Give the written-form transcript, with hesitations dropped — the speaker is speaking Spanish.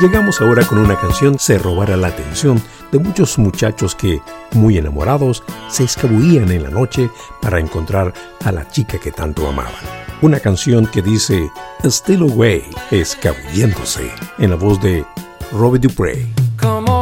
Llegamos ahora con una canción se robará la atención de muchos muchachos que, muy enamorados, se escabullían en la noche para encontrar a la chica que tanto amaban. Una canción que dice Still Away, escabulléndose, en la voz de Robbie Dupree. Come on.